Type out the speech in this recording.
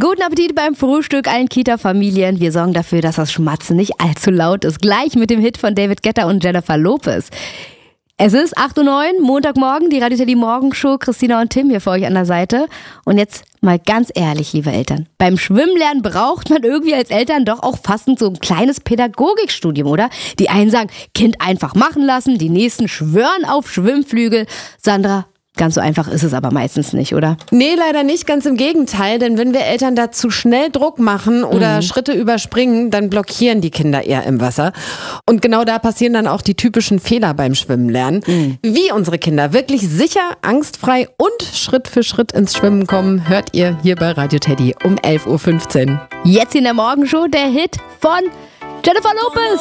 Guten Appetit beim Frühstück allen Kita-Familien. Wir sorgen dafür, dass das Schmatzen nicht allzu laut ist. Gleich mit dem Hit von David Guetta und Jennifer Lopez. Es ist 8:09 Uhr, Montagmorgen, die Radio Teddy Morgenshow. Christina und Tim hier für euch an der Seite. Und jetzt mal ganz ehrlich, liebe Eltern. Beim Schwimmlernen braucht man irgendwie als Eltern doch auch fast so ein kleines Pädagogikstudium, oder? Die einen sagen, Kind einfach machen lassen, die nächsten schwören auf Schwimmflügel. Sandra, ganz so einfach ist es aber meistens nicht, oder? Nee, leider nicht, ganz im Gegenteil, denn wenn wir Eltern da zu schnell Druck machen oder Schritte überspringen, dann blockieren die Kinder eher im Wasser. Und genau da passieren dann auch die typischen Fehler beim Schwimmenlernen. Wie unsere Kinder wirklich sicher, angstfrei und Schritt für Schritt ins Schwimmen kommen, hört ihr hier bei Radio Teddy um 11:15 Uhr. Jetzt in der Morgenshow der Hit von Jennifer Lopez.